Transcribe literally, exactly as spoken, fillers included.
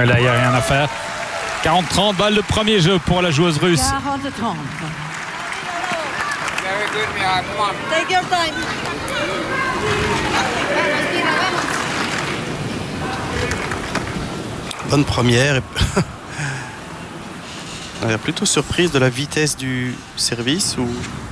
Et là, il n'y a rien à faire. quarante trente, balle de premier jeu pour la joueuse russe. Very good, Mira. Come on. Take your time. Bonne première. Elle est plutôt surprise de la vitesse du service ou